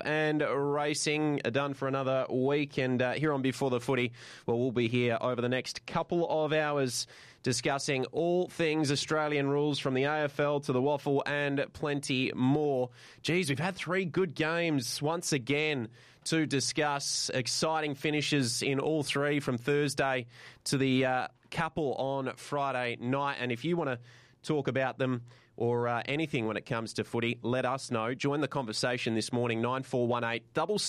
and racing done for another week. And here on Before the Footy, well, we'll be here over the next couple of hours discussing all things Australian rules from the AFL to the waffle and plenty more. Geez, we've had 3 good games once again to discuss. Exciting finishes in all 3 from Thursday to the couple on Friday night. And if you want to talk about them or anything when it comes to footy, let us know. Join the conversation this morning, 9418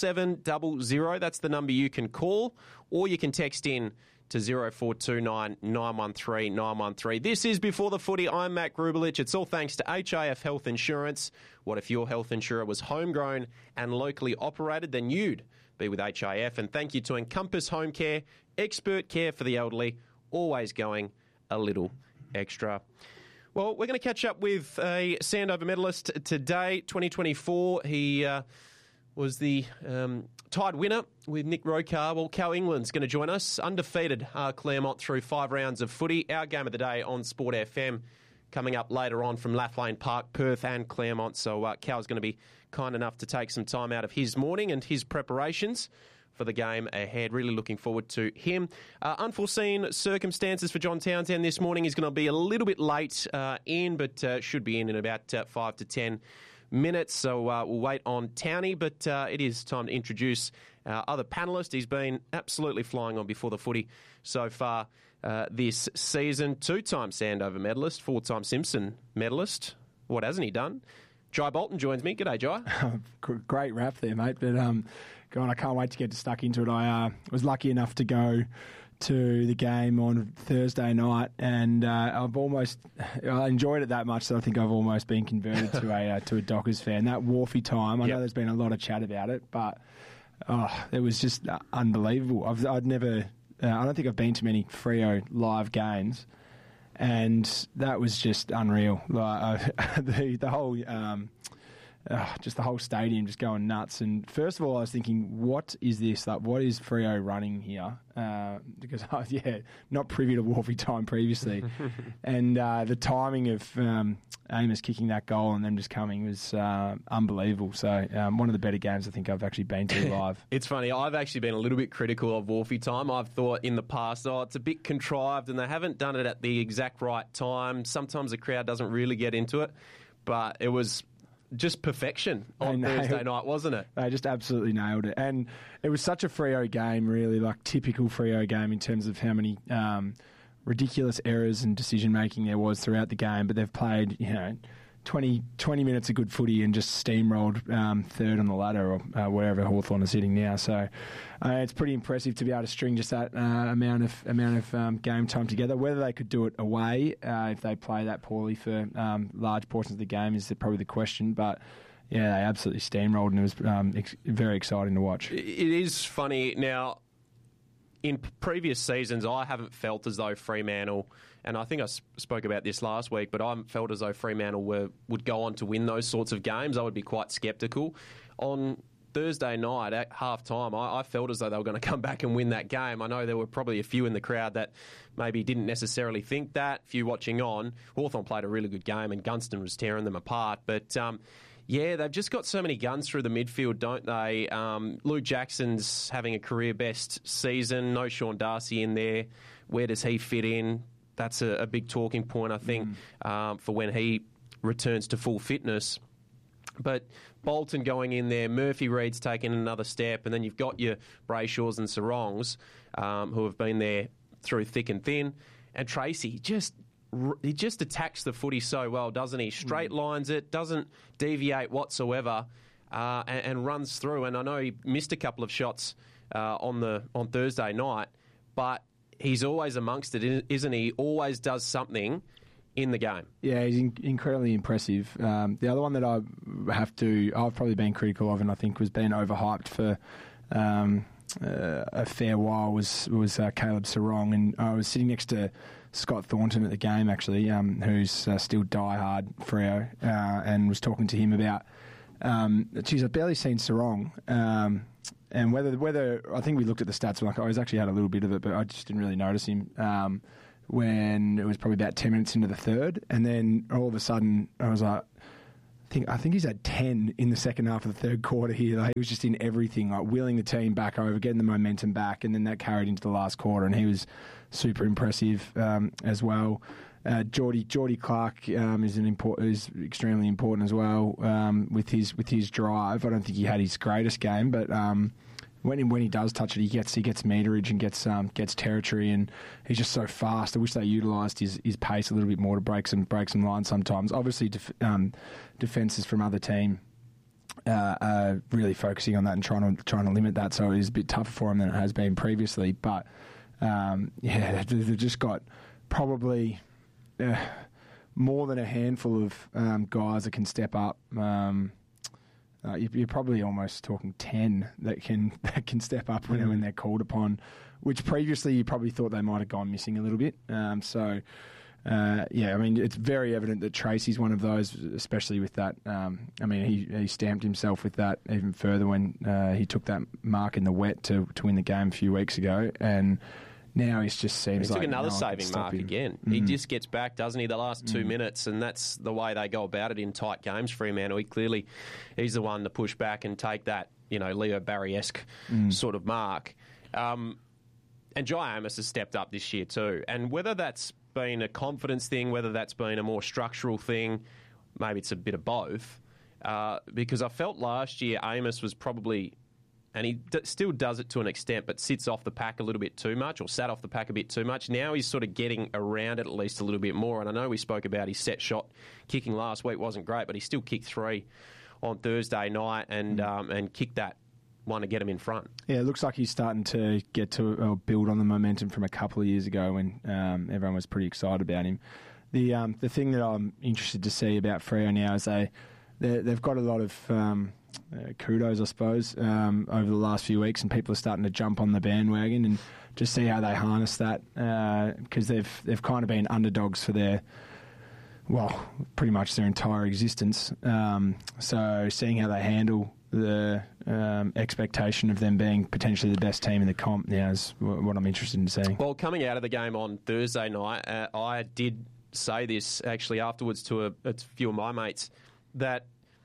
7700. That's the number you can call, or you can text in to 0429 913 913. This is Before the Footy. I'm Matt Grubelich. It's all thanks to HIF Health Insurance. What if your health insurer was homegrown and locally operated? Then you'd be with HIF. And thank you to Encompass Home Care, expert care for the elderly, always going a little extra. Well, we're going to catch up with a Sandover medalist today, 2024. He was the tied winner with Nick Rokar. Well, Cal England's going to join us. Undefeated Claremont through 5 rounds of footy. Our game of the day on Sport FM coming up later on from Lathlane Park, Perth and Claremont. So Cal's going to be kind enough to take some time out of his morning and his preparations for the game ahead. Really looking forward to him. Unforeseen circumstances for John Townsend this morning. He's going to be a little bit late in, but should be in about 5 to 10 minutes. So we'll wait on Townie, but it is time to introduce our other panellist. He's been absolutely flying on Before the Footy so far this season. 2-time Sandover medalist, 4-time Simpson medalist. What hasn't he done? Jai Bolton joins me. G'day, Jai. Great rap there, mate. But, God, I can't wait to get stuck into it. I was lucky enough to go to the game on Thursday night, and I enjoyed it that much that I think I've almost been converted to a Dockers fan. That Wharfie time, I know there's been a lot of chat about it, but it was just unbelievable. I'd never, I don't think I've been to many Freo live games, and that was just unreal. Like the whole. Just the whole stadium just going nuts. And first of all, I was thinking, what is this? Like, what is Freo running here? Because not privy to Wharfie time previously. And the timing of Amos kicking that goal and them just coming was unbelievable. So one of the better games I think I've actually been to live. It's funny, I've actually been a little bit critical of Wharfie time. I've thought in the past, it's a bit contrived and they haven't done it at the exact right time. Sometimes the crowd doesn't really get into it, but it was just perfection on Thursday night, wasn't it? They just absolutely nailed it. And it was such a Freo game, really, like typical Freo game in terms of how many ridiculous errors and decision-making there was throughout the game. But they've played, 20 minutes of good footy and just steamrolled third on the ladder or wherever Hawthorn is sitting now. So it's pretty impressive to be able to string just that amount of game time together. Whether they could do it away if they play that poorly for large portions of the game is probably the question. But yeah, they absolutely steamrolled and it was very exciting to watch. It is funny now. In previous seasons, I haven't felt as though Fremantle, and I think I spoke about this last week, but I felt as though Fremantle would go on to win those sorts of games. I would be quite sceptical. On Thursday night at half-time, I felt as though they were going to come back and win that game. I know there were probably a few in the crowd that maybe didn't necessarily think that. A few watching on. Hawthorn played a really good game, and Gunston was tearing them apart. But yeah, they've just got so many guns through the midfield, don't they? Luke Jackson's having a career-best season. No Sean Darcy in there. Where does he fit in? That's a big talking point, I think, for when he returns to full fitness. But Bolton going in there, Murphy Reed's taking another step, and then you've got your Brayshaws and Sarongs who have been there through thick and thin. And Tracy he just attacks the footy so well, doesn't he? Straight lines it, doesn't deviate whatsoever, and runs through. And I know he missed a couple of shots on Thursday night, but he's always amongst it, isn't he? Always does something in the game. Yeah, he's incredibly impressive. The other one that I've probably been critical of and I think was being overhyped for a fair while was Caleb Sarong, and I was sitting next to Scott Thornton at the game actually, who's still diehard Freo, and was talking to him about I've barely seen Sarong, and whether I think we looked at the stats, like I actually had a little bit of it, but I just didn't really notice him when it was probably about 10 minutes into the third, and then all of a sudden I was like, I think he's had 10 in the second half of the third quarter here. Like, he was just in everything, like wheeling the team back over, getting the momentum back, and then that carried into the last quarter, and he was super impressive as well. Geordie Clark is extremely important as well with his drive. I don't think he had his greatest game, but when he does touch it, he gets meterage and gets territory, and he's just so fast. I wish they utilised his pace a little bit more to break some lines sometimes. Obviously, defences from other team are really focusing on that and trying to limit that, so it is a bit tougher for him than it has been previously. But they've just got probably more than a handful of guys that can step up. You're probably almost talking 10 that can step up when they're called upon, which previously you probably thought they might have gone missing a little bit. I mean, it's very evident that Tracy's one of those, especially with that. He stamped himself with that even further when he took that mark in the wet to win the game a few weeks ago, and now he just seems like... He took another saving mark again. Mm-hmm. He just gets back, doesn't he, the last 2 minutes, and that's the way they go about it in tight games. Fremantle, he's the one to push back and take that, Leo Barry-esque sort of mark. And Jai Amos has stepped up this year too. And whether that's been a confidence thing, whether that's been a more structural thing, maybe it's a bit of both, because I felt last year Amos was probably... and he still does it to an extent, but sits off the pack a little bit too much, or sat off the pack a bit too much. Now he's sort of getting around it at least a little bit more. And I know we spoke about his set shot kicking last week wasn't great, but he still kicked 3 on Thursday night and kicked that one to get him in front. Yeah, it looks like he's starting to get to build on the momentum from a couple of years ago when everyone was pretty excited about him. The thing that I'm interested to see about Freo now is they've got a lot of... kudos, I suppose, over the last few weeks, and people are starting to jump on the bandwagon and just see how they harness that, because they've kind of been underdogs for pretty much their entire existence. So seeing how they handle the expectation of them being potentially the best team in the comp now is what I'm interested in seeing. Well, coming out of the game on Thursday night, I did say this actually afterwards to a few of my mates, that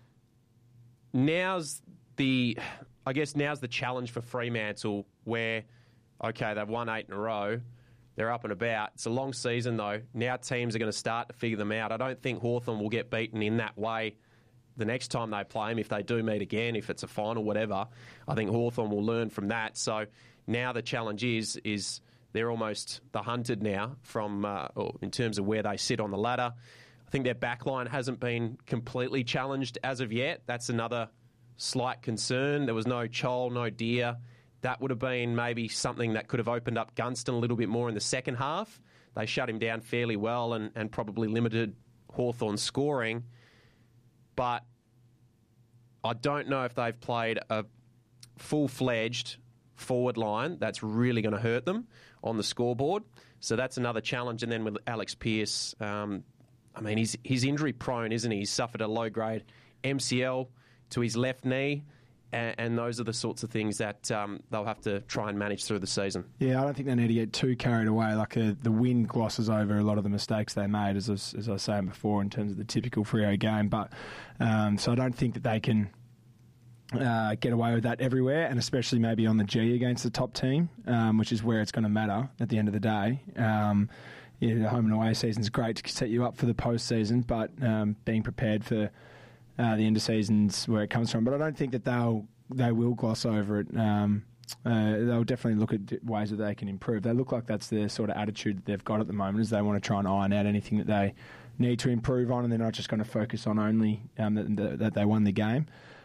now's the challenge for Fremantle, where, okay, they've won 8 in a row, they're up and about. It's a long season, though. Now teams are going to start to figure them out. I don't think Hawthorn will get beaten in that way the next time they play them, if they do meet again, if it's a final, whatever. I think Hawthorn will learn from that. So now the challenge is they're almost the hunted now from in terms of where they sit on the ladder. I think their backline hasn't been completely challenged as of yet. That's another slight concern. There was no Chol, no Deer. That would have been maybe something that could have opened up Gunston a little bit more in the second half. They shut him down fairly well and probably limited Hawthorn's scoring. But I don't know if they've played a full-fledged forward line that's really going to hurt them on the scoreboard. So that's another challenge. And then with Alex Pearce... he's injury prone, isn't he? He's suffered a low-grade MCL to his left knee, and those are the sorts of things that they'll have to try and manage through the season. Yeah, I don't think they need to get too carried away. Like the win glosses over a lot of the mistakes they made, as I was saying before, in terms of the typical Freo game. But so I don't think that they can get away with that everywhere, and especially maybe on the G against the top team, which is where it's going to matter at the end of the day. The home and away season is great to set you up for the postseason, but being prepared for the end of season's where it comes from. But I don't think that they will gloss over it. They'll definitely look at ways that they can improve. They look like that's the sort of attitude that they've got at the moment, is they want to try and iron out anything that they need to improve on, and they're not just going to focus on only that they won the game.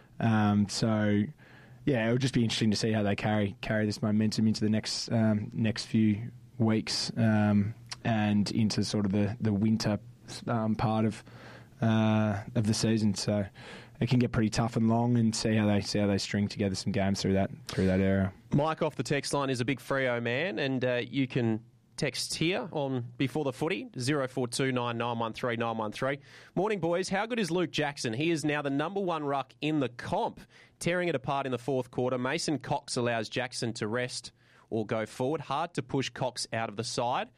It'll just be interesting to see how they carry this momentum into the next few weeks. And into sort of the winter part of the season, so it can get pretty tough and long, and see how they string together some games through that era. Mike off the text line is a big Freo man, and you can text here on Before the Footy 0429913913. Morning, boys. How good is Luke Jackson? He is now the number 1 ruck in the comp, tearing it apart in the fourth quarter. Mason Cox allows Jackson to rest or go forward. Hard to push Cox out of the side.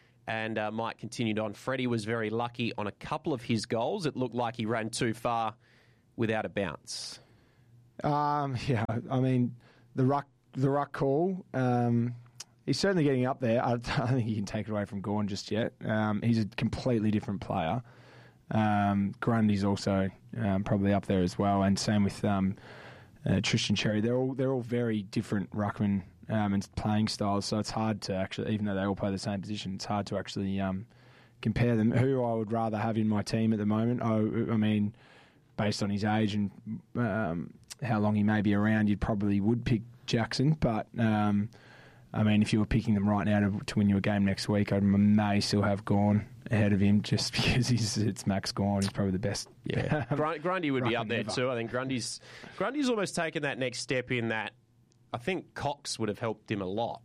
And Mike continued on. Freddie was very lucky on a couple of his goals. It looked like he ran too far without a bounce? Yeah, I mean, the ruck call, he's certainly getting up there. I don't think you can take it away from Gawn just yet. He's a completely different player. Grundy's also probably up there as well, and same with Tristan Cherry. They're all very different ruckman and playing styles, so it's hard to actually, even though they all play the same position, it's hard to actually compare them. Who I would rather have in my team at the moment, I mean, based on his age and how long he may be around, you probably would pick Jackson, but I mean, if you were picking them right now to win you a game next week, I may still have Gawn ahead of him just because it's Max Gawn. He's probably the best. Yeah, Grundy would be up there too. I think Grundy's almost taken that next step in that. I think Cox would have helped him a lot.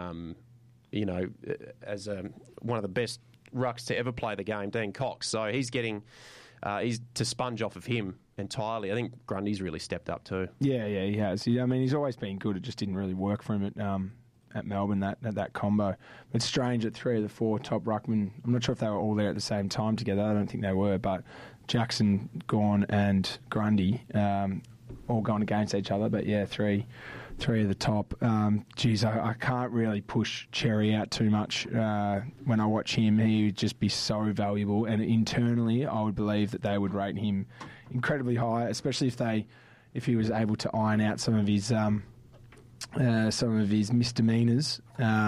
As one of the best rucks to ever play the game, Dean Cox. So he's getting he's to sponge off of him entirely. I think Grundy's really stepped up too. Yeah, he has. I mean, he's always been good. It just didn't really work for him at Melbourne, that combo. It's strange that 3 of the 4 top ruckmen, I'm not sure if they were all there at the same time together. I don't think they were, but Jackson, Gawn and Grundy all going against each other. But yeah, three of the top. I can't really push Cherry out too much. When I watch him, he would just be so valuable, and internally I would believe that they would rate him incredibly high, especially if he was able to iron out some of his misdemeanors.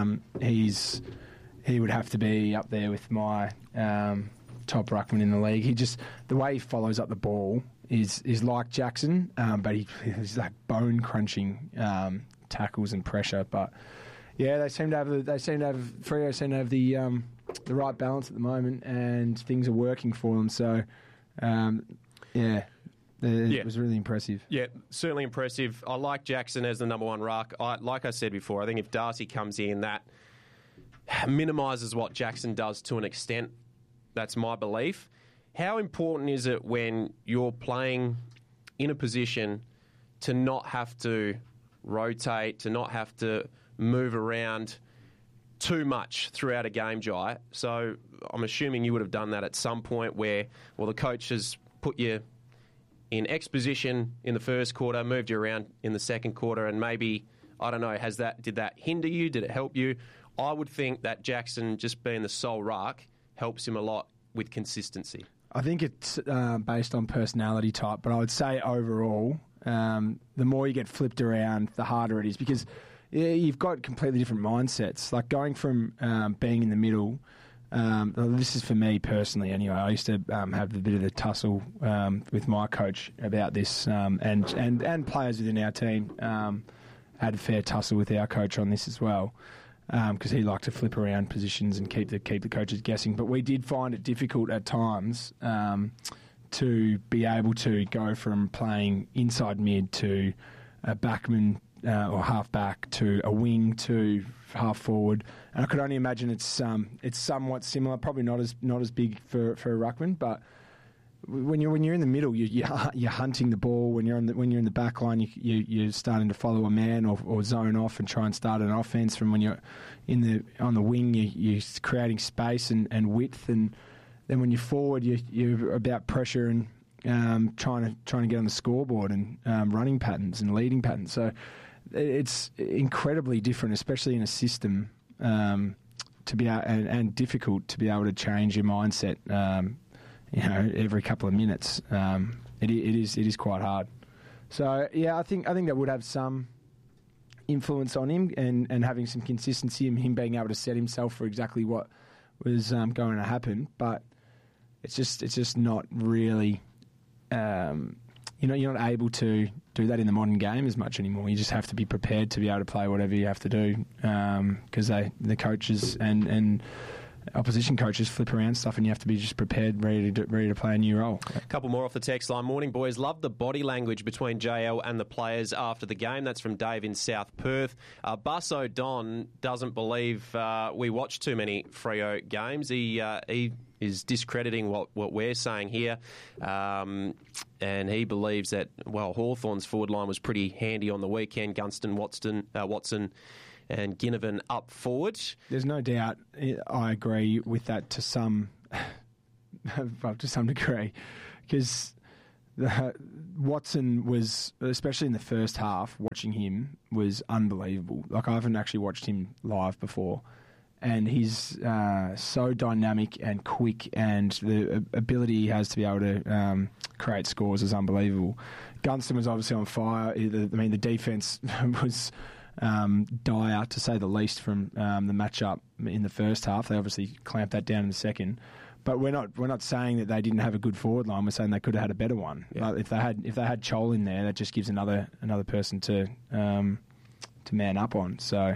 He would have to be up there with my top ruckman in the league. The way he follows up the ball is like Jackson, but he's like bone crunching tackles and pressure. But yeah, Freo seem to have the right balance at the moment, and things are working for them. So it was really impressive. Yeah, certainly impressive. I like Jackson as the number 1 ruck. Like I said before, I think if Darcy comes in, that minimises what Jackson does to an extent. That's my belief. How important is it when you're playing in a position to not have to rotate, to not have to move around too much throughout a game, Jai? So I'm assuming you would have done that at some point where, the coach has put you in X position in the first quarter, moved you around in the second quarter, and maybe, I don't know, did that hinder you? Did it help you? I would think that Jackson just being the sole ruck helps him a lot with consistency. I think it's based on personality type, but I would say overall, the more you get flipped around, the harder it is, because you've got completely different mindsets. Like going from being in the middle, this is for me personally anyway. I used to have a bit of a tussle with my coach about this, and players within our team had a fair tussle with our coach on this as well, because he liked to flip around positions and keep the coaches guessing. But we did find it difficult at times to be able to go from playing inside mid to a backman or half back to a wing to half forward. And I could only imagine it's somewhat similar, probably not as big for a ruckman, but when you're in the middle, you're hunting the ball. When you're in the back line, you're starting to follow a man or zone off and try and start an offense. From when you're on the wing, you're creating space and width, and then when you're forward, you're about pressure and trying to get on the scoreboard and running patterns and leading patterns. So it's incredibly different, especially in a system, to be and difficult to be able to change your mindset. Every couple of minutes, it is quite hard. So yeah, I think that would have some influence on him and having some consistency and him being able to set himself for exactly what was going to happen. But it's just not really. You're not able to do that in the modern game as much anymore. You just have to be prepared to be able to play whatever you have to do, because the coaches and opposition coaches flip around stuff, and you have to be just prepared, ready to play a new role. A couple more off the text line. Morning, boys. Love the body language between JL and the players after the game. That's from Dave in South Perth. Busso Don doesn't believe we watch too many Freo games. He is discrediting what we're saying here, and he believes that, Hawthorn's forward line was pretty handy on the weekend. Gunston, Watson and Ginnivan up forward. There's no doubt. I agree with that to some degree, because Watson was, especially in the first half, watching him was unbelievable. Like, I haven't actually watched him live before. And he's so dynamic and quick, and the ability he has to be able to create scores is unbelievable. Gunston was obviously on fire. The defence was dire, to say the least, from the matchup in the first half. They obviously clamped that down in the second. But we're not saying that they didn't have a good forward line. We're saying they could have had a better one. Yeah. Like, if they had Chol in there, that just gives another person to man up on. So.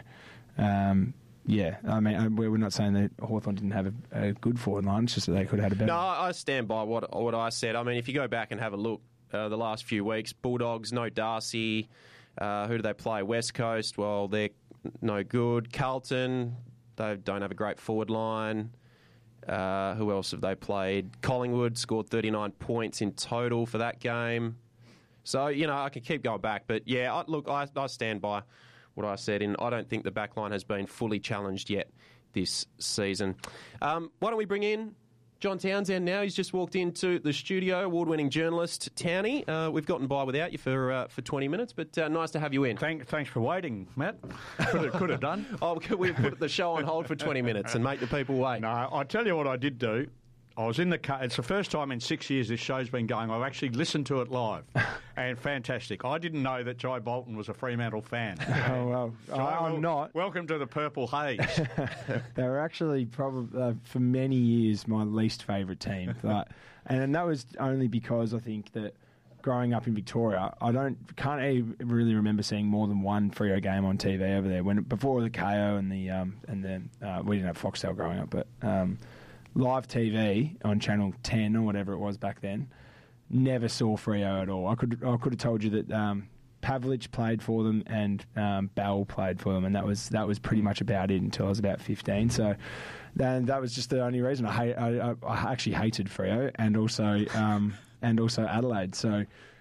Yeah, I mean, we're not saying that Hawthorn didn't have a good forward line. It's just that they could have had a better. No, I stand by what I said. I mean, if you go back and have a look, the last few weeks, Bulldogs, no Darcy. Who do they play? West Coast. Well, they're no good. Carlton, they don't have a great forward line. Who else have they played? Collingwood scored 39 points in total for that game. So, I can keep going back. But, yeah, I stand by what I said, and I don't think the backline has been fully challenged yet this season. Why don't we bring in John Townsend now? He's just walked into the studio, award-winning journalist Townie. We've gotten by without you for 20 minutes, but nice to have you in. Thanks for waiting, Matt. Could have done. We put the show on hold for 20 minutes and make the people wait. No, I'll tell you what I did do. I was in the car. It's the first time in 6 years this show's been going. I've actually listened to it live. And fantastic. I didn't know that Jai Bolton was a Fremantle fan. Oh, well. I'm not. Welcome to the Purple Haze. They were actually probably, for many years, my least favourite team. And that was only because I think that growing up in Victoria, can't even really remember seeing more than one Freo game on TV over there. Before the KO and we didn't have Foxtel growing up, but live TV on Channel 10 or whatever it was back then, never saw Freo at all. I could have told you that Pavlich played for them and Bell played for them, and that was pretty much about it until I was about 15. So then that was just the only reason. I actually hated Freo and also Adelaide. So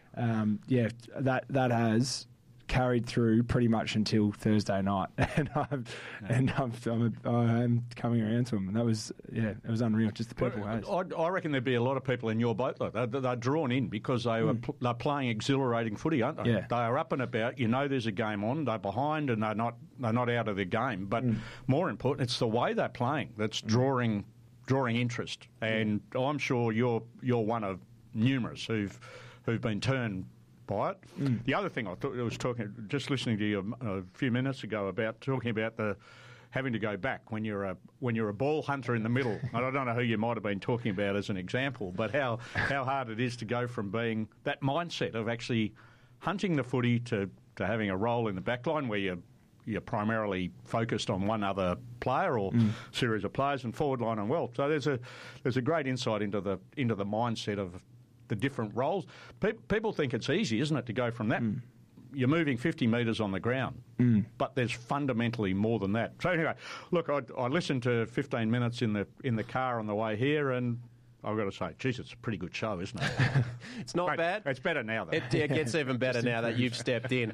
that has carried through pretty much until Thursday night, and I'm coming around to them. And it was unreal. Just the Purple Haze. I reckon there'd be a lot of people in your boat. They're drawn in because they're playing exhilarating footy, aren't they? Yeah. They are up and about. There's a game on. They're behind and they're not out of the game. But more important, it's the way they're playing that's drawing interest. And I'm sure you're one of numerous who've been turned by it. The other thing I thought I was just listening to you a few minutes ago about the having to go back when you're a ball hunter in the middle. I don't know who you might have been talking about as an example, but how hard it is to go from being that mindset of actually hunting the footy to having a role in the backline where you're primarily focused on one other player or series of players, and forward line and well. So there's a great insight into the mindset of the different roles. People think it's easy, isn't it, to go from that? You're moving 50 metres on the ground, but there's fundamentally more than that. So anyway, look, I listened to 15 minutes in the car on the way here, and I've got to say, geez, it's a pretty good show, isn't it? It's not bad. It's better now, though. It gets even better now that you've stepped in.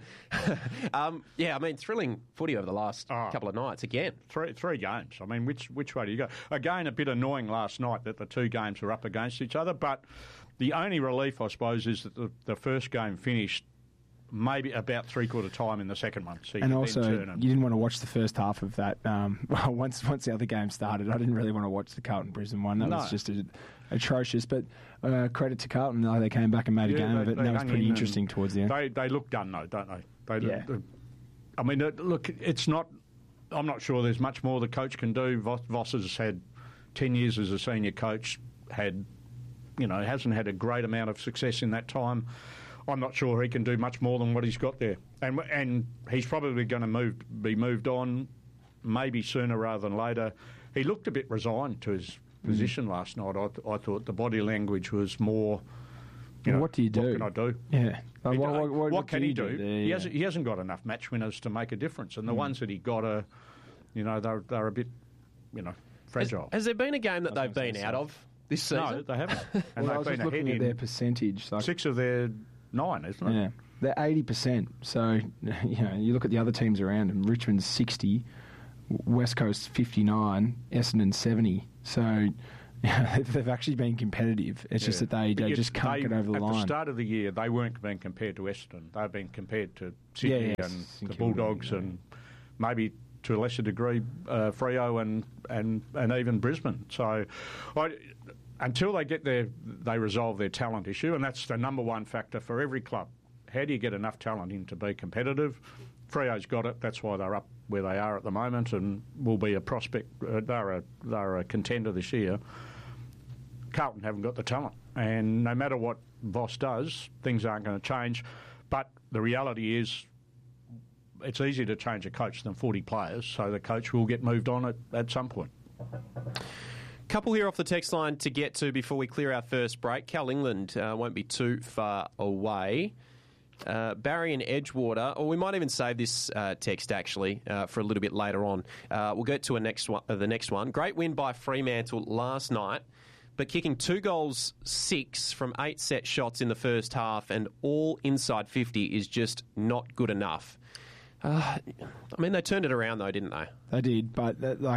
Thrilling footy over the last couple of nights again. Three games. I mean, which way do you go? Again, a bit annoying last night that the two games were up against each other, but the only relief, I suppose, is that the first game finished maybe about three-quarter time in the second one. So and also, you didn't want to watch the first half of that. Once the other game started, I didn't really want to watch the Carlton-Brisbane one. That was just atrocious. But credit to Carlton, they came back and made a game of it, and that was pretty interesting towards the end. They look done, though, don't they? I mean, look, it's not... I'm not sure there's much more the coach can do. Voss has had 10 years as a senior coach, hasn't had a great amount of success in that time. I'm not sure he can do much more than what he's got there. And he's probably going to be moved on maybe sooner rather than later. He looked a bit resigned to his position last night. I thought the body language was more... what do you do? What can I do? Yeah. What can he do? He hasn't got enough match winners to make a difference. And the ones that he got are, they're a bit, fragile. Has there been a game that they've been out of this season? No, they haven't. And I was just looking at their percentage. 6 of their 9, isn't it? Yeah. They're 80%. So, you look at the other teams around them. Richmond's 60, West Coast 59, Essendon 70. So, they've actually been competitive. It's just that they just can't get over the line. At the start of the year, they weren't being compared to Essendon. They've been compared to Sydney and the Bulldogs and maybe to a lesser degree Freo and even Brisbane. So until they resolve their talent issue, and that's the number one factor for every club. How do you get enough talent in to be competitive? Freo's got it. That's why they're up where they are at the moment and will be a prospect. They're a contender this year. Carlton haven't got the talent. And no matter what Voss does, things aren't going to change. But the reality is it's easier to change a coach than 40 players, so the coach will get moved on at some point. Couple here off the text line to get to before we clear our first break. Cal England won't be too far away. Barry and Edgewater, or we might even save this text actually for a little bit later on. We'll get to the next one. Great win by Fremantle last night, but kicking 2 goals 6 from 8 set shots in the first half and all inside 50 is just not good enough. I mean, they turned it around though, didn't they? They did, but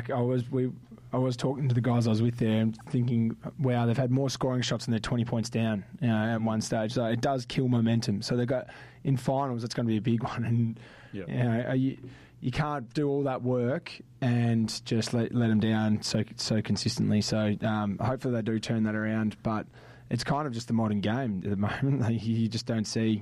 I was talking to the guys I was with there and thinking, wow, they've had more scoring shots than they're 20 points down at one stage. So it does kill momentum. So they've got in finals, it's going to be a big one, and you can't do all that work and just let them down so consistently. So hopefully they do turn that around, but it's kind of just the modern game at the moment. You just don't see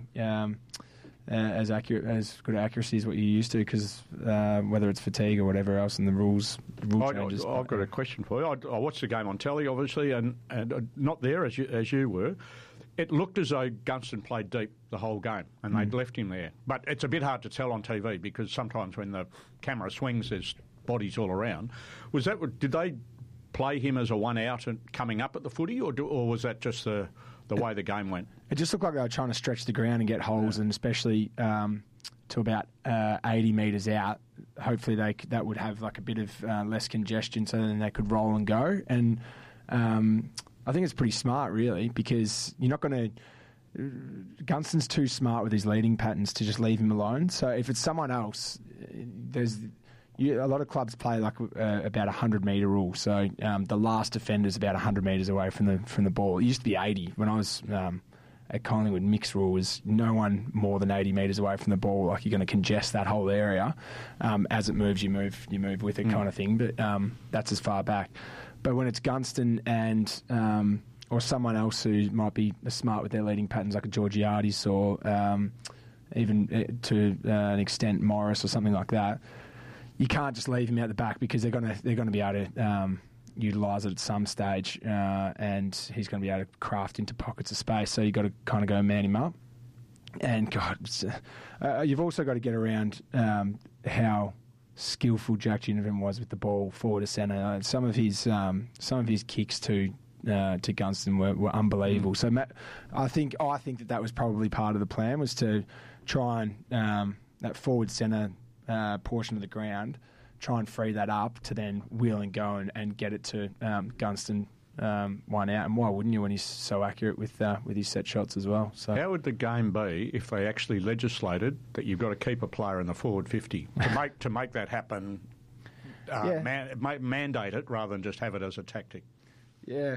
as good accuracy as what you used to, because whether it's fatigue or whatever else, and the rule changes. I've got a question for you. I watched the game on telly, obviously, and not there as you were. It looked as though Gunston played deep the whole game, and they'd left him there. But it's a bit hard to tell on TV because sometimes when the camera swings, there's bodies all around. Did they play him as a one out and coming up at the footy, or was that just the way the game went? It just looked like they were trying to stretch the ground and get holes, and especially to about 80 metres out. Hopefully that would have like a bit of less congestion, so then they could roll and go. And I think it's pretty smart, really, because you're not going to... Gunston's too smart with his leading patterns to just leave him alone. So if it's someone else, a lot of clubs play like about 100-metre rule. So the last defender's about 100 metres away from the ball. It used to be 80 when I was at Collingwood. Mixed rule was no one more than 80 metres away from the ball. Like, you're going to congest that whole area. As it moves, you move with it, kind of thing. But that's as far back. But when it's Gunston and or someone else who might be smart with their leading patterns, like a Georgiades or even to an extent Morris or something like that, you can't just leave him out the back, because they're going to be able to utilise it at some stage, and he's going to be able to craft into pockets of space. So you've got to kind of go man him up. And God, you've also got to get around how skillful Jack Ginnivan was with the ball forward to centre. Some of his kicks to Gunston were unbelievable. So I think that was probably part of the plan, was to try and that forward centre portion of the ground, try and free that up to then wheel and go and get it to Gunston one out. And why wouldn't you, when he's so accurate with his set shots as well? So how would the game be if they actually legislated that you've got to keep a player in the forward 50 to make that happen? Mandate it rather than just have it as a tactic. Yeah.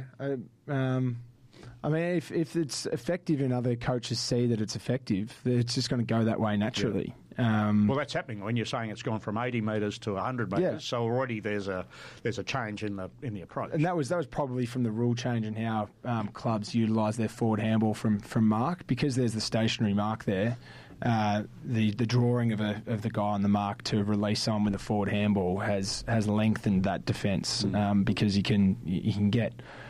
I mean, if it's effective and other coaches see that it's effective, it's just going to go that way naturally. Yeah. Well, that's happening when you're saying it's gone from 80 metres to 100 metres. Yeah. So already there's a change in the approach. And that was probably from the rule change and how clubs utilise their forward handball from mark, because there's the stationary mark there. The drawing of the guy on the mark to release someone with a forward handball has lengthened that defence, because you can get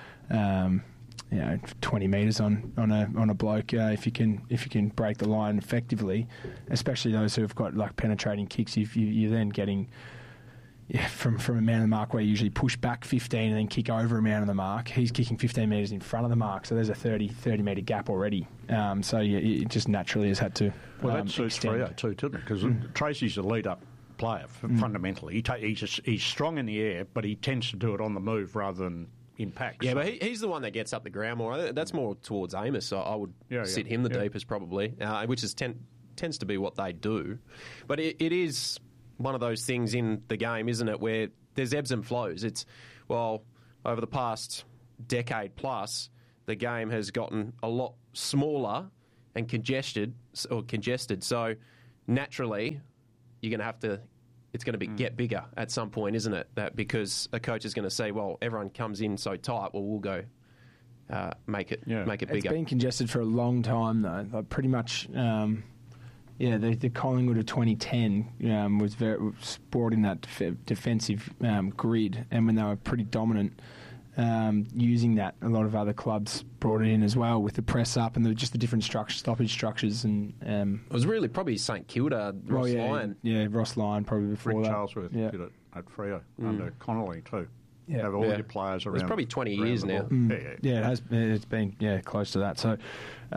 20 metres on a bloke if you can break the line effectively, especially those who have got like penetrating kicks. You're then getting from a man of the mark where you usually push back 15 and then kick over a man of the mark. He's kicking 15 metres in front of the mark, so there's a 30 metre gap already. So it just naturally has had to. Well, that suits Freo too, doesn't it? Because Tracy's a lead-up player fundamentally. He's strong in the air, but he tends to do it on the move rather than in packs. Yeah, but he's the one that gets up the ground more. That's more towards Amos. So I would sit him the deepest probably, which tends to be what they do. But it is one of those things in the game, isn't it, where there's ebbs and flows. It's, well, over the past decade plus, the game has gotten a lot smaller and congested. So naturally, you're going to have to. It's going to get bigger at some point, isn't it? That because a coach is going to say, "Well, everyone comes in so tight. Well, we'll go make it bigger." It's been congested for a long time, though. Like pretty much. The Collingwood of 2010 was brought in that defensive grid, and when they were pretty dominant, using that, a lot of other clubs brought it in as well with the press up and just the different stoppage structures. And it was really probably St Kilda, Ross Lyon. Yeah, Ross Lyon probably before Rick that. Charlesworth did it at Freo under Connolly too. Yeah. Have all your players around. It's probably 20 years now. Yeah, it has. It's been close to that. So.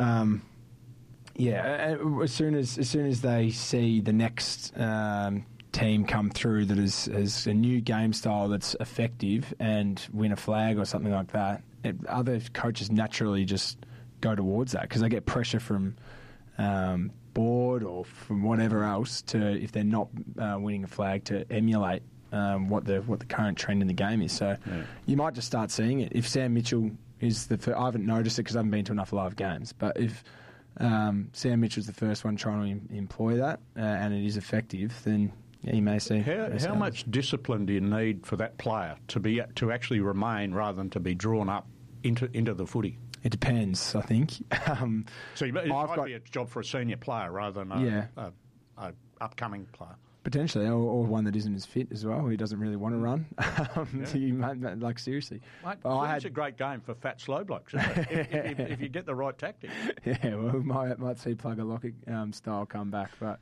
As soon as they see the next team come through that is a new game style that's effective and win a flag or something like that, other coaches naturally just go towards that because they get pressure from board or from whatever else to, if they're not winning a flag, to emulate what the current trend in the game is. So you might just start seeing it. If Sam Mitchell is I haven't noticed it because I haven't been to enough live games, but if Sam Mitchell's the first one trying to employ that, and it is effective, then you may see. How much discipline do you need for that player to actually remain rather than to be drawn up into the footy? It depends, I think. So it might be a job for a senior player rather than a upcoming player. Potentially, or one that isn't as fit as well, who doesn't really want to run. Seriously. Mate, it's a great game for fat slow blokes, isn't it? if you get the right tactic. Yeah, well, we might see Plugger Lockett style come back. But,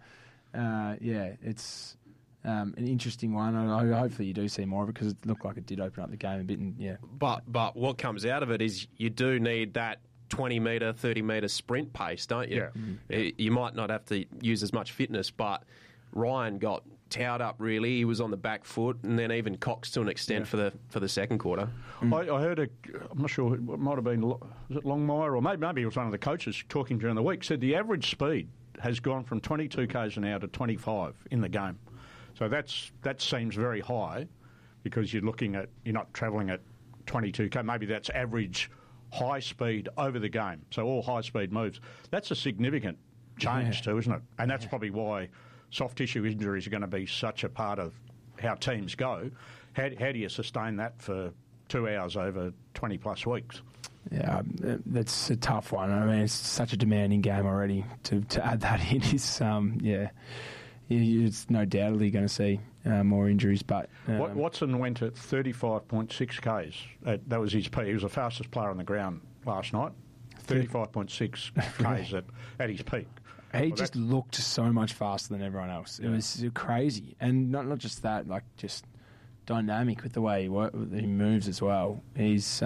it's an interesting one. Hopefully you do see more of it because it looked like it did open up the game a bit. And, But what comes out of it is you do need that 20-metre, 30-metre sprint pace, don't you? Yeah. You might not have to use as much fitness, but Ryan got towed up really. He was on the back foot, and then even Cox to an extent for the second quarter. I heard I'm not sure, it might have been, was it Longmire, or maybe it was one of the coaches talking during the week, said the average speed has gone from 22 k's an hour to 25 in the game. So that seems very high because you're not travelling at 22 k. Maybe that's average high speed over the game. So all high speed moves. That's a significant change too, isn't it? And that's probably why soft tissue injuries are going to be such a part of how teams go. How do you sustain that for 2 hours over 20 plus weeks? Yeah, that's a tough one. I mean, it's such a demanding game already. To add that in is, it's no doubtly going to see more injuries. But Watson went at 35.6 k's. That was his peak. He was the fastest player on the ground last night. 35.6 k's at his peak. He just looked so much faster than everyone else. It was crazy. And not just that, like just dynamic with the way he moves as well. He's,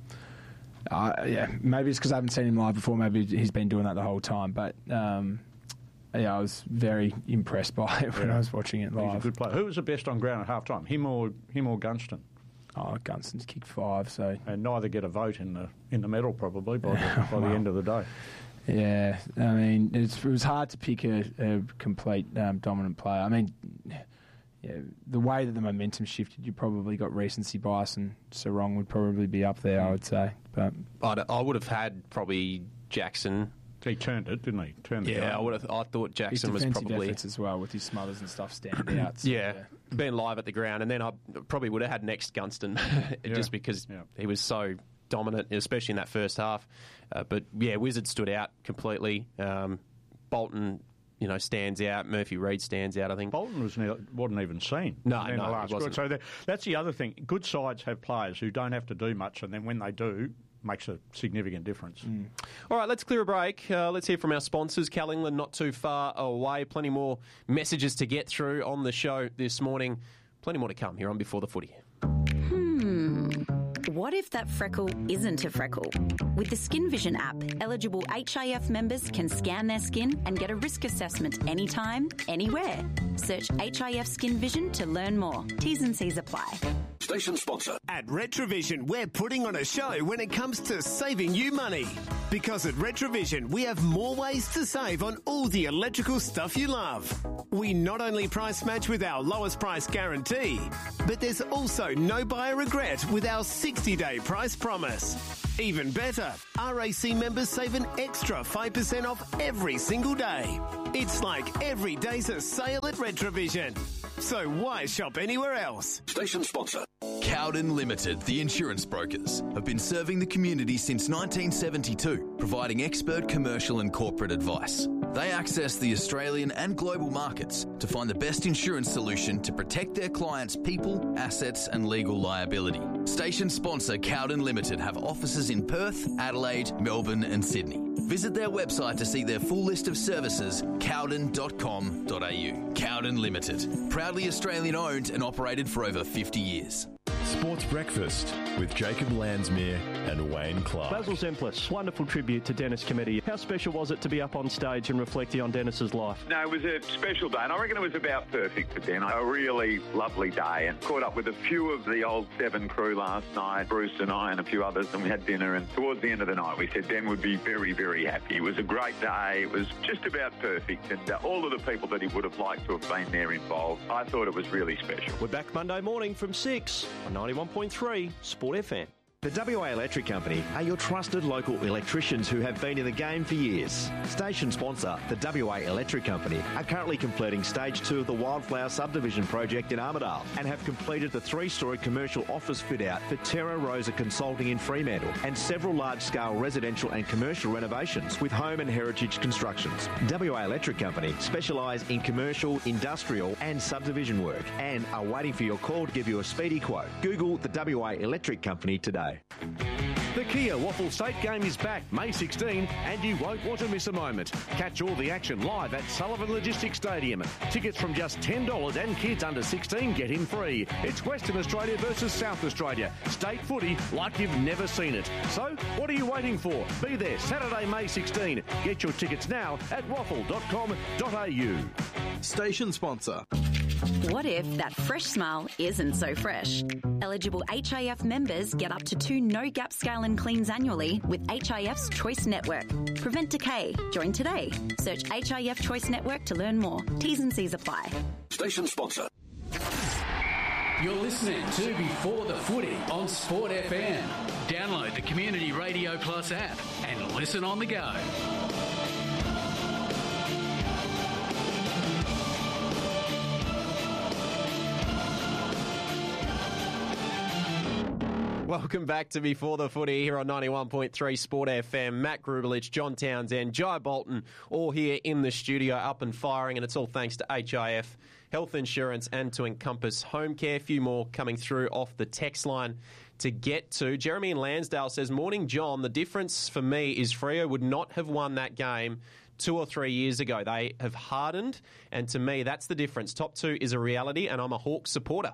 maybe it's because I haven't seen him live before. Maybe he's been doing that the whole time. But, I was very impressed by it when I was watching it live. He's a good player. Who was the best on ground at half time? Him or Gunston? Oh, Gunston's kicked 5, so... And neither get a vote in the medal, probably, by the end of the day. Yeah, I mean, it was hard to pick a complete dominant player. I mean, the way that the momentum shifted, you probably got recency bias, and Sarong would probably be up there, I would say. But I would have had probably Jackson. He turned it, didn't he? I thought Jackson was probably... His efforts as well, with his smothers and stuff, stand out. So, being live at the ground. And then I probably would have had next Gunston, just because he was so dominant, especially in that first half. But Wizard stood out completely. Bolton, stands out. Murphy Reid stands out, I think. Bolton wasn't even seen. No, the last wasn't. So that's the other thing. Good sides have players who don't have to do much, and then when they do, makes a significant difference. All right, let's clear a break. Let's hear from our sponsors. Cal England, not too far away. Plenty more messages to get through on the show this morning. Plenty more to come here on Before the Footy. What if that freckle isn't a freckle? With the Skin Vision app, eligible HIF members can scan their skin and get a risk assessment anytime, anywhere. Search HIF Skin Vision to learn more. T's and C's apply. Station sponsor. At Retrovision, we're putting on a show when it comes to saving you money. Because at Retrovision, we have more ways to save on all the electrical stuff you love. We not only price match with our lowest price guarantee, but there's also no buyer regret with our 60-day price promise. Even better, RAC members save an extra 5% off every single day. It's like every day's a sale at Retrovision. So why shop anywhere else? Station sponsor. Cowden Limited, the insurance brokers, have been serving the community since 1972, providing expert commercial and corporate advice. They access the Australian and global markets to find the best insurance solution to protect their clients' people, assets and legal liability. Station sponsor Cowden Limited have offices in Perth, Adelaide, Melbourne and Sydney. Visit their website to see their full list of services, cowden.com.au. Cowden Limited, proudly Australian owned and operated for over 50 years. Sports Breakfast with Jacob Landsmere and Wayne Clark. Basil Zemplis, wonderful tribute to Dennis Committee. How special was it to be up on stage and reflecting on Dennis's life? No, it was a special day, and I reckon it was about perfect for Den. A really lovely day, and caught up with a few of the old Seven crew last night, Bruce and I and a few others, and we had dinner, and towards the end of the night we said Den would be very, very happy. It was a great day. It was just about perfect, and all of the people that he would have liked to have been there involved, I thought it was really special. We're back Monday morning from 6 on 91.3 Sport FM. The WA Electric Company are your trusted local electricians who have been in the game for years. Station sponsor, the WA Electric Company, are currently completing Stage 2 of the Wildflower Subdivision project in Armidale and have completed the 3-storey commercial office fit-out for Terra Rosa Consulting in Fremantle and several large-scale residential and commercial renovations with home and heritage constructions. WA Electric Company specialise in commercial, industrial and subdivision work and are waiting for your call to give you a speedy quote. Google the WA Electric Company today. The Kia Waffle State game is back May 16 and you won't want to miss a moment. Catch all the action live at Sullivan Logistics Stadium. Tickets from just $10 and kids under 16 get in free. It's Western Australia versus South Australia. State footy like you've never seen it. So what are you waiting for? Be there Saturday, May 16. Get your tickets now at waffle.com.au. Station sponsor. What if that fresh smile isn't so fresh? Eligible HIF members get up to 2 no-gap scale and cleans annually with HIF's Choice Network. Prevent decay. Join today. Search HIF Choice Network to learn more. T's and C's apply. Station sponsor. You're listening to Before the Footy on Sport FM. Download the Community Radio Plus app and listen on the go. Welcome back to Before the Footy here on 91.3 Sport FM. Matt Grubelich, John Townsend, Jai Bolton, all here in the studio up and firing, and it's all thanks to HIF Health Insurance and to Encompass Home Care. A few more coming through off the text line to get to. Jeremy in Lansdale says, morning, John. The difference for me is Freo would not have won that game 2 or 3 years ago. They have hardened, and to me, that's the difference. Top 2 is a reality, and I'm a Hawks supporter.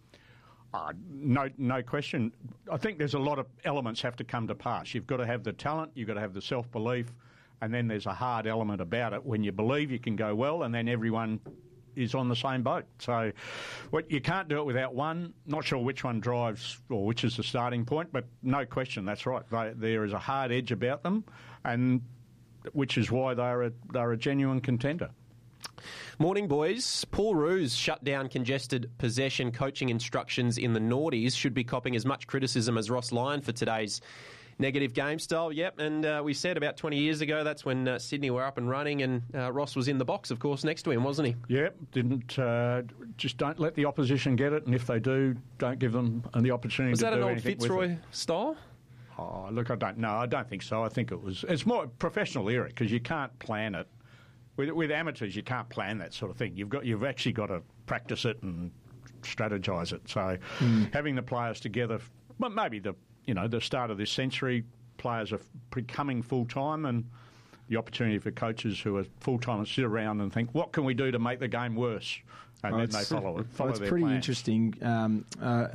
No question. I think there's a lot of elements have to come to pass. You've got to have the talent, you've got to have the self-belief, and then there's a hard element about it. When you believe you can go well, and then everyone is on the same boat. So you can't do it without one. Not sure which one drives or which is the starting point, but no question, that's right. There is a hard edge about them, and which is why they're a genuine contender. Morning, boys. Paul Roos shut down congested possession coaching instructions in the Noughties. Should be copping as much criticism as Ross Lyon for today's negative game style. Yep, and we said about 20 years ago, that's when Sydney were up and running, and Ross was in the box, of course, next to him, wasn't he? Yep, just don't let the opposition get it, and if they do, don't give them the opportunity to do anything with it. Was that an old Fitzroy style? Oh, look, I don't know. I don't think so. I think it's more professional era, because you can't plan it. With amateurs, you can't plan that sort of thing. You've actually got to practice it and strategise it. So having the players together, well, maybe the start of this century, players are becoming full time, and the opportunity for coaches who are full time to sit around and think, what can we do to make the game worse? And then they follow It's their pretty plan. interesting.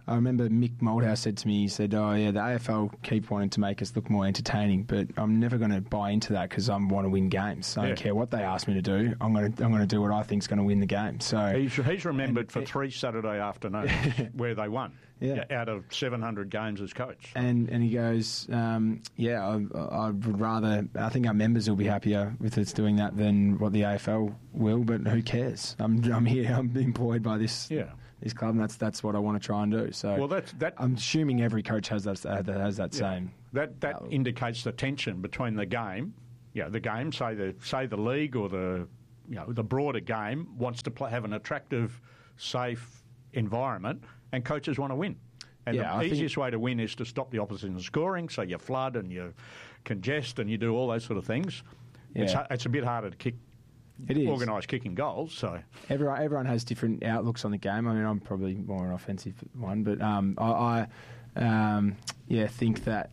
I remember Mick Malthouse said to me, he said, "Oh yeah, the AFL keep wanting to make us look more entertaining, but I'm never going to buy into that because I want to win games. I don't care what they ask me to do. I'm going to do what I think is going to win the game." So he's remembered for 3 Saturday afternoons where they won. Yeah. Out of 700 games as coach. And he goes, I would rather, I think our members will be happier with us doing that than what the AFL will, but who cares? I'm here, I'm employed by this club, and that's what I want to try and do. So I'm assuming every coach has that same. That indicates the tension between the game, the game, say the league or the broader game wants to have an attractive, safe environment, and coaches want to win. And the easiest way to win is to stop the opposition scoring, so you flood and you congest and you do all those sort of things. Yeah. It's a bit harder to kick. It is organised kicking goals. So everyone has different outlooks on the game. I mean, I'm probably more an offensive one, but I think that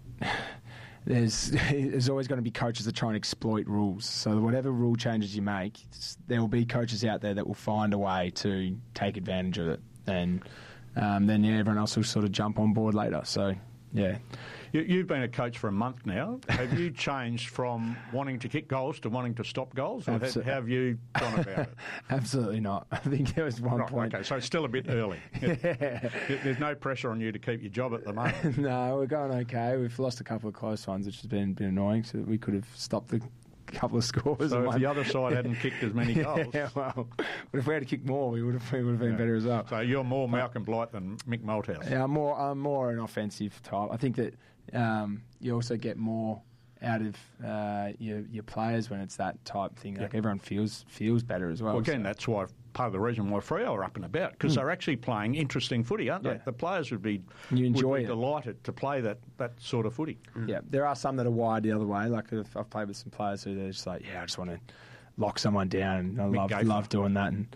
there's always going to be coaches that try and exploit rules. So whatever rule changes you make, there will be coaches out there that will find a way to take advantage of it, and then everyone else will sort of jump on board later. So, yeah. You've been a coach for a month now. Have you changed from wanting to kick goals to wanting to stop goals? Or how have you gone about it? Absolutely not. I think there was one point. Okay, so it's still a bit early. There's no pressure on you to keep your job at the moment. No, we're going okay. We've lost a couple of close ones, which has been annoying, so that we could have stopped the couple of scores. So if the other side hadn't kicked as many goals. But if we had to kick more, we would have been better as well. So you're more Malcolm Blight than Mick Malthouse. Yeah, I'm more an offensive type. I think that you also get more out of your players when it's that type thing. Like everyone feels better as well. Well, again, that's why part of the reason why Freo are up and about, because they're actually playing interesting footy, aren't they? The players would be delighted to play that sort of footy. Yeah, there are some that are wired the other way. Like I've played with some players who they're just like, I just want to lock someone down, and I love doing that. And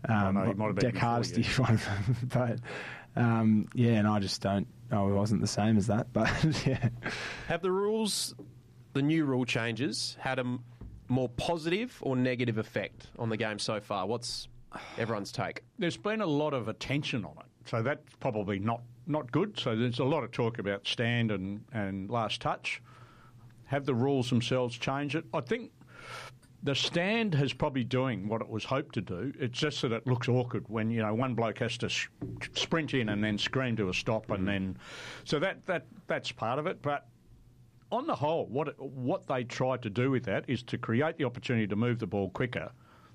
Deck Hardesty, one of them, but and I just don't. I wasn't the same as that, but yeah. Have the rules, the new rule changes, had a more positive or negative effect on the game so far? What's everyone's take? There's been a lot of attention on it, so that's probably not good. So there's a lot of talk about stand and last touch. Have the rules themselves changed it? I think the stand has probably doing what it was hoped to do. It's just that it looks awkward when one bloke has to sprint in and then scream to a stop, and then so that's part of it. But on the whole, what they tried to do with that is to create the opportunity to move the ball quicker.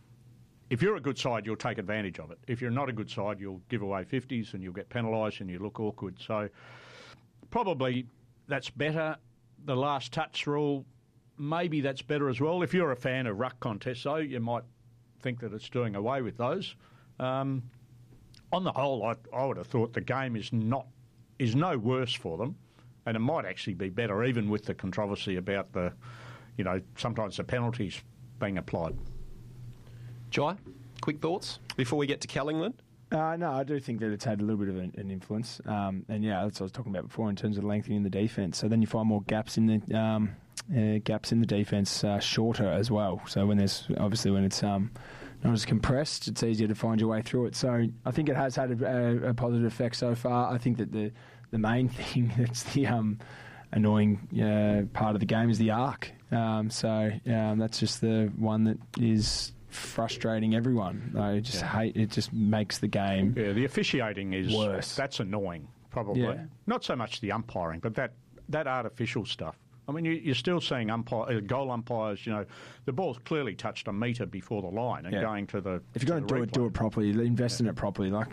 If you're a good side, you'll take advantage of it. If you're not a good side, you'll give away 50s and you'll get penalised and you look awkward. So probably that's better. The last touch rule, maybe that's better as well. If you're a fan of ruck contests, though, you might think that it's doing away with those. On the whole, I would have thought the game is no worse for them, and it might actually be better, even with the controversy about sometimes the penalties being applied. Jai, quick thoughts before we get to Kellingland? No, I do think that it's had a little bit of an influence, and that's what I was talking about before in terms of lengthening the defence. So then you find more gaps in the defence shorter as well. So when it's not as compressed, it's easier to find your way through it. So I think it has had a positive effect so far. I think that the main thing that's the annoying part of the game is the arc. That's just the one that is frustrating everyone. I just hate it. Just makes the game. Yeah, the officiating is worse. That's annoying, probably. Yeah. Not so much the umpiring, but that artificial stuff. I mean, you're still seeing goal umpires. The ball's clearly touched a metre before the line and going to the. If you're going to do it properly. Invest in it properly. Like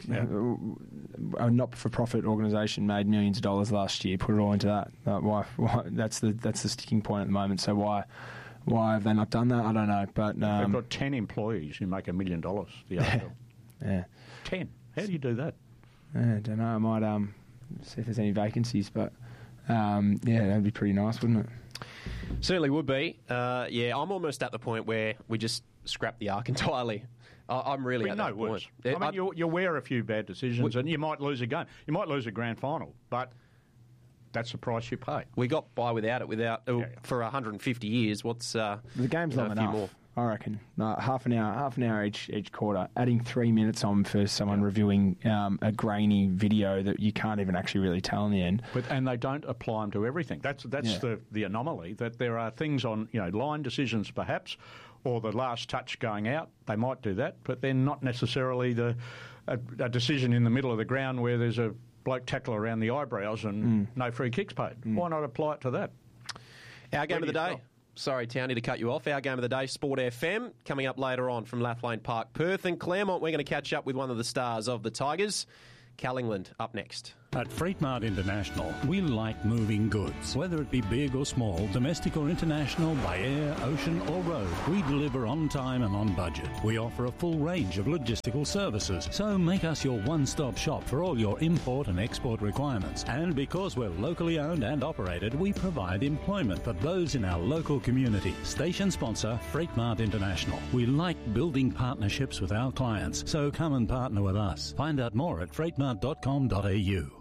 a not-for-profit organisation made millions of dollars last year. Put it all into that. Why? That's the sticking point at the moment. So why have they not done that? I don't know. But they've got 10 employees who make $1 million. The AFL. Yeah. 10. How do you do that? I don't know. I might see if there's any vacancies, but. That'd be pretty nice, wouldn't it? Certainly would be. I'm almost at the point where we just scrap the arc entirely. I'm really at that point. I mean, you'll wear a few bad decisions and you might lose a game. You might lose a grand final, but that's the price you pay. We got by without it for 150 years. What's the game's long enough? I reckon. No, half an hour each quarter. Adding 3 minutes on for someone reviewing a grainy video that you can't even actually really tell in the end. And they don't apply them to everything. That's the anomaly, that there are things on, line decisions perhaps, or the last touch going out. They might do that, but then not necessarily a decision in the middle of the ground where there's a bloke tackle around the eyebrows and no free kicks paid. Why not apply it to that? Our game of the day. Sorry, Townie, to cut you off. Our game of the day, Sport FM, coming up later on from Lathlane Park, Perth and Claremont. We're going to catch up with one of the stars of the Tigers, Cal England, up next. At Freightmart International, we like moving goods. Whether it be big or small, domestic or international, by air, ocean or road, we deliver on time and on budget. We offer a full range of logistical services, so make us your one-stop shop for all your import and export requirements. And because we're locally owned and operated, we provide employment for those in our local community. Station sponsor, Freightmart International. We like building partnerships with our clients, so come and partner with us. Find out more at freightmart.com.au.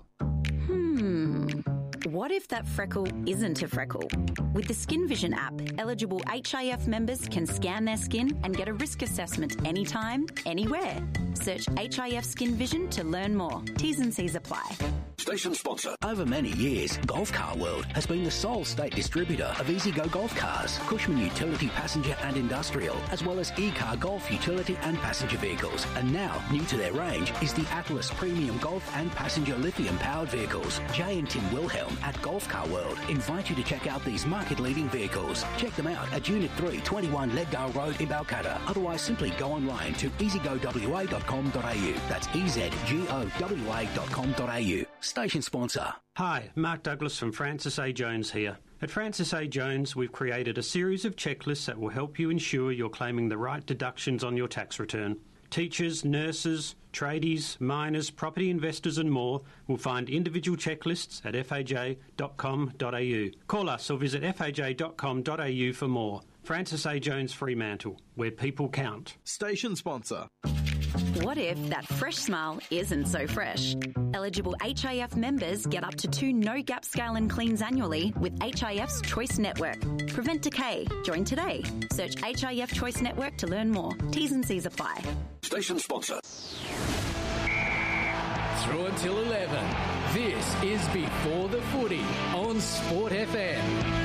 What if that freckle isn't a freckle? With the Skin Vision app, eligible HIF members can scan their skin and get a risk assessment anytime, anywhere. Search HIF Skin Vision to learn more. T's and C's apply. Station sponsor. Over many years, Golf Car World has been the sole state distributor of EasyGo Golf Cars, Cushman Utility Passenger and Industrial, as well as E-Car Golf Utility and Passenger Vehicles. And now, new to their range is the Atlas Premium Golf and Passenger Lithium-powered vehicles. Jay and Tim Wilhelm at Golf Car World invite you to check out these market-leading vehicles. Check them out at Unit 3, 21 Leaddale Road in Balcatta. Otherwise, simply go online to easygowa.com.au. That's easygowa.com.au. Station sponsor. Hi, Mark Douglas from Francis A. Jones here. At Francis A. Jones, we've created a series of checklists that will help you ensure you're claiming the right deductions on your tax return. Teachers, nurses, tradies, miners, property investors and more will find individual checklists at faj.com.au. Call us or visit faj.com.au for more. Francis A. Jones Fremantle, where people count. Station sponsor. What if that fresh smile isn't so fresh? Eligible HIF members get up to 2 no-gap scale and cleans annually with HIF's Choice Network. Prevent decay. Join today. Search HIF Choice Network to learn more. T's and C's apply. Station sponsor. Through until 11. This is Before the Footy on Sport FM.